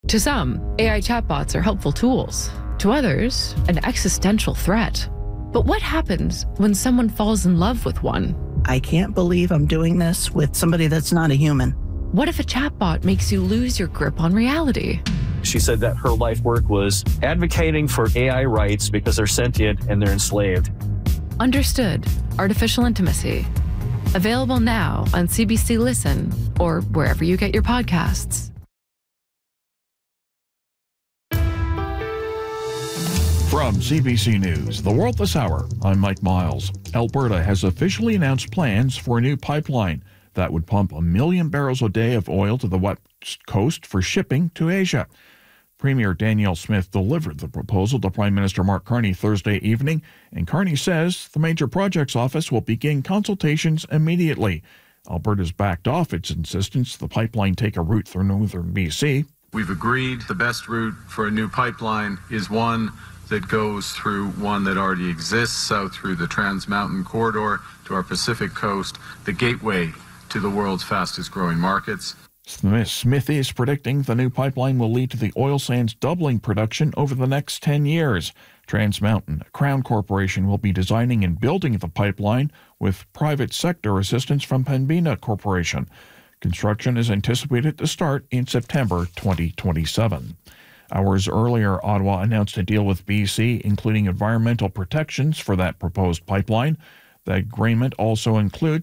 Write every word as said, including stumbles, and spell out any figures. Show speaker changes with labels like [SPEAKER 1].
[SPEAKER 1] To some, A I chatbots are helpful tools. To others, an existential threat. But what happens when someone falls in love with one?
[SPEAKER 2] I can't believe I'm doing this with somebody that's not a human.
[SPEAKER 1] What if a chatbot makes you lose your grip on reality?
[SPEAKER 3] She said that her life work was advocating for A I rights because they're sentient and they're enslaved.
[SPEAKER 1] Understood. Artificial Intimacy. Available now on C B C Listen or wherever you get your podcasts.
[SPEAKER 4] From C B C News, The World This Hour, I'm Mike Miles. Alberta has officially announced plans for a new pipeline that would pump a million barrels a day of oil to the west coast for shipping to Asia. Premier Danielle Smith delivered the proposal to Prime Minister Mark Carney Thursday evening, and Carney says the Major Projects Office will begin consultations immediately. Alberta's backed off its insistence the pipeline take a route through northern B C.
[SPEAKER 5] We've agreed the best route for a new pipeline is one that goes through one that already exists, south through the Trans Mountain Corridor to our Pacific coast, the gateway to the world's fastest growing markets.
[SPEAKER 4] Smith is predicting the new pipeline will lead to the oil sands doubling production over the next ten years. Trans Mountain, Crown Corporation, will be designing and building the pipeline with private sector assistance from Pembina Corporation. Construction is anticipated to start in September twenty twenty-seven. Hours earlier, Ottawa announced a deal with B C, including environmental protections for that proposed pipeline. The agreement also includes